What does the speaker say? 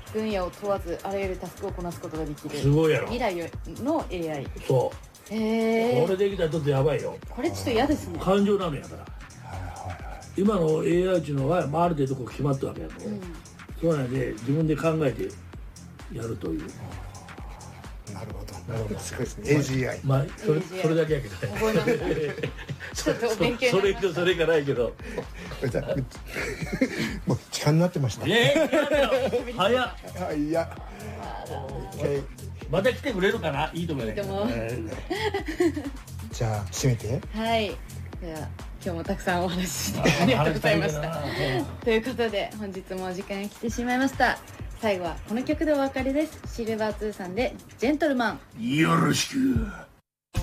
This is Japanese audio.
分野を問わずあらゆるタスクをこなすことができるすごいやろ。 未来の AI。 そう。こへれできたらちょっとやばいよ。 これちょっと嫌ですね。 感情なのやから。今の AI っていうのは、ある程度こう決まったわけやと。そうなんで自分で考えてやるという。 なるほどなるほど、すごいですね。 AGI。 まあそれだけやけどね。 覚えますちょっとお勉強になりました。 それがないけど。 もう時間になってました。 早っ。 いや、 また来てくれるかな。いいと思うね。 いいと思う。 じゃあ締めて。 はい。では今日もたくさんお話ししてありがとうございました。ということで本日もお時間が来てしまいました。最後はこの曲でお別れです。シルバー2さんでジェントルマン。 よろしく。